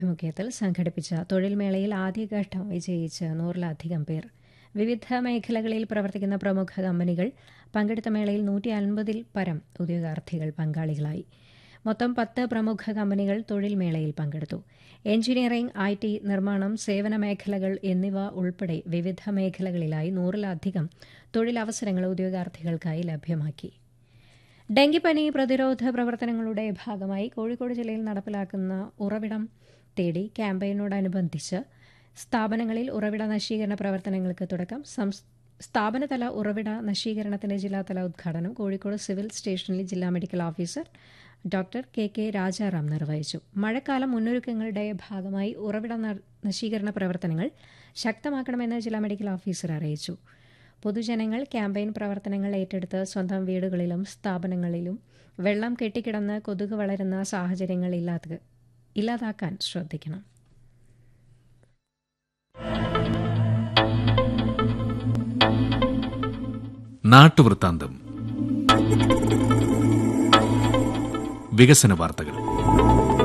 ആഭിമുഖ്യത്തിൽ സംഘടിപ്പിച്ച തൊഴിൽ മേളയിൽ ആദ്യഘട്ടം വിജയിച്ച് 100-ലധികം പേർ. വിവിധ മേഖലകളിൽ പ്രവർത്തിക്കുന്ന പ്രമുഖ കമ്പനികൾ പങ്കെടുത്ത മേളയിൽ 150-ൽ പരം ഉദ്യോഗാർത്ഥികൾ പങ്കാളികളായി. മൊത്തം 10 പ്രമുഖ കമ്പനികൾ തൊഴിൽ മേളയിൽ പങ്കെടുത്തു. എഞ്ചിനീയറിംഗ്, IT, നിർമ്മാണം, സേവന മേഖലകൾ എന്നിവ ഉൾപ്പെടെ വിവിധ മേഖലകളിലായി 100-ലധികം തൊഴിലവസരങ്ങൾ ഉദ്യോഗാർത്ഥികൾക്കായി ലഭ്യമാക്കി. ഡെങ്കിപ്പനി പ്രതിരോധ പ്രവർത്തനങ്ങളുടെ ഭാഗമായി കോഴിക്കോട് ജില്ലയിൽ നടപ്പിലാക്കുന്ന ഉറവിടം തേടി ക്യാമ്പയിനോടനുബന്ധിച്ച് സ്ഥാപനങ്ങളിൽ ഉറവിട നശീകരണ പ്രവർത്തനങ്ങൾക്ക് തുടക്കം. സ്ഥാപനതല ഉറവിട നശീകരണത്തിന്റെ ജില്ലാതല ഉദ്ഘാടനം കോഴിക്കോട് സിവിൽ സ്റ്റേഷനിൽ ജില്ലാ medical officer doctor KK Rajaram നിർവഹിച്ചു. മഴക്കാല മുന്നൊരുക്കങ്ങളുടെ ഭാഗമായി ഉറവിട നശീകരണ പ്രവർത്തനങ്ങൾ ശക്തമാക്കണമെന്ന് ജില്ലാ മെഡിക്കൽ ഓഫീസർ അറിയിച്ചു. പൊതുജനങ്ങൾ ക്യാമ്പയിൻ പ്രവർത്തനങ്ങൾ ഏറ്റെടുത്ത് സ്വന്തം വീടുകളിലും സ്ഥാപനങ്ങളിലും വെള്ളം കെട്ടിക്കിടന്ന് കൊതുക് വളരുന്ന സാഹചര്യങ്ങൾ ഇല്ലാതാക്കാൻ ശ്രദ്ധിക്കണം. നാട്ടുവൃത്താന്തം. വികസന വാർത്തകൾ.